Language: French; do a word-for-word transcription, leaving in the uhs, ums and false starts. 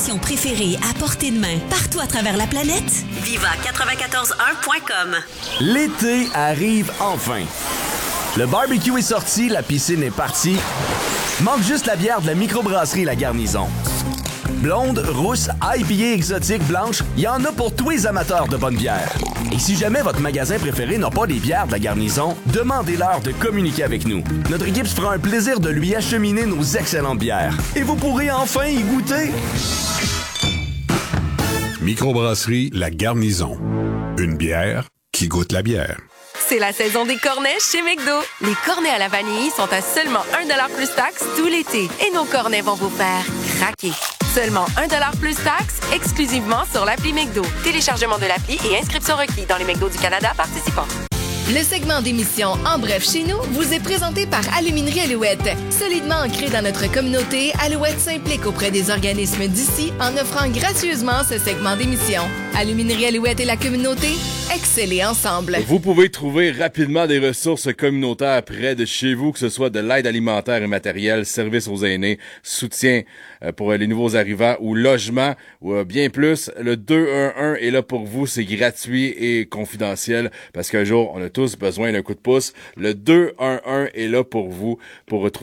stations préférées à portée de main partout à travers la planète? Viva quatre-vingt-quatorze un point com. L'été arrive enfin. Le barbecue est sorti, la piscine est partie. Manque juste la bière de la microbrasserie La Garnison. Blonde, rousse, I P A exotique, blanche, il y en a pour tous les amateurs de bonne bière. Et si jamais votre magasin préféré n'a pas les bières de La Garnison, demandez-leur de communiquer avec nous. Notre équipe se fera un plaisir de lui acheminer nos excellentes bières. Et vous pourrez enfin y goûter. Microbrasserie La Garnison. Une bière qui goûte la bière. C'est la saison des cornets chez McDo. Les cornets à la vanille sont à seulement un dollar plus taxe tout l'été. Et nos cornets vont vous faire craquer. Seulement un dollar plus taxe, exclusivement sur l'appli McDo. Téléchargement de l'appli et inscription requis dans les McDo du Canada participants. Le segment d'émission En bref chez nous vous est présenté par Aluminerie Alouette. Solidement ancré dans notre communauté, Alouette s'implique auprès des organismes d'ici en offrant gracieusement ce segment d'émission. Aluminerie Alouette et la communauté, excellez ensemble. Vous pouvez trouver rapidement des ressources communautaires près de chez vous, que ce soit de l'aide alimentaire et matérielle, services aux aînés, soutien pour les nouveaux arrivants ou logement ou bien plus. Le deux un un est là pour vous, c'est gratuit et confidentiel parce qu'un jour, on a tous besoin d'un coup de pouce. Le deux un un est là pour vous pour retrouver